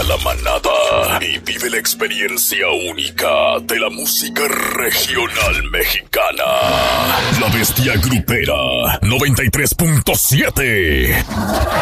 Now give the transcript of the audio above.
a la manada y vive la experiencia única de la música regional mexicana. La Bestia Grupera 93.7.